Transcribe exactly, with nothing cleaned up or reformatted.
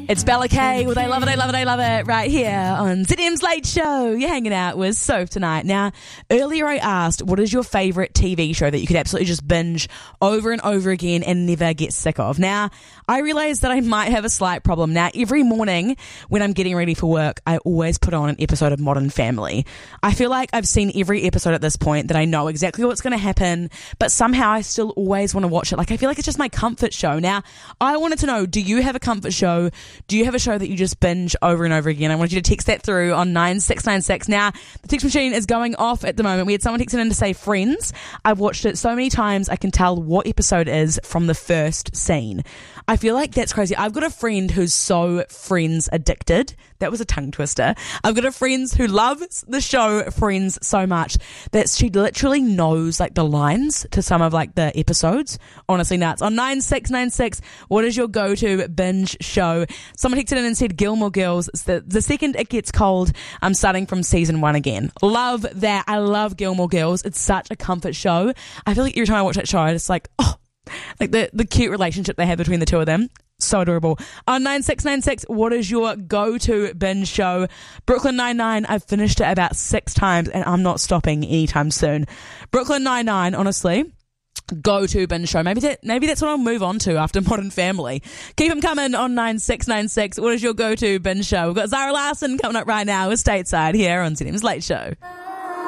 It's Bella Kay with I Love It, I Love It, I Love It right here on Z M's Late Show. You're hanging out with Soph tonight. Now, earlier I asked, what is your favourite T V show that you could absolutely just binge over and over again and never get sick of? Now, I realised that I might have a slight problem. Now, every morning when I'm getting ready for work, I always put on an episode of Modern Family. I feel like I've seen every episode at this point, that I know exactly what's going to happen, but somehow I still always want to watch it. Like, I feel like it's just my comfort show. Now, I wanted to know, do you have a comfort show? Do you have a show that you just binge over and over again? I wanted you to text that through on nine six nine six. Now, the text machine is going off at the moment. We had someone texting in to say Friends. I've watched it so many times I can tell what episode it is from the first scene. I feel like that's crazy. I've got a friend who's so Friends addicted. That was a tongue twister. I've got a friend who loves the show Friends so much that she literally knows like the lines to some of like the episodes. Honestly nuts. On nine six nine six, what is your go-to binge show? Someone texted in and said Gilmore Girls. It's the, the second it gets cold, I'm starting from season one again. Love that. I love Gilmore Girls. It's such a comfort show. I feel like every time I watch that show, it's like, oh, like the, the cute relationship they have between the two of them. So adorable. On nine six nine six, what is your go-to binge show? Brooklyn Nine-Nine, I've finished it about six times and I'm not stopping anytime soon. Brooklyn Nine-Nine, honestly, go-to binge show. Maybe that, maybe that's what I'll move on to after Modern Family. Keep them coming on nine six nine six. What is your go-to binge show? We've got Zara Larson coming up right now with Stateside here on Z M's Late Show.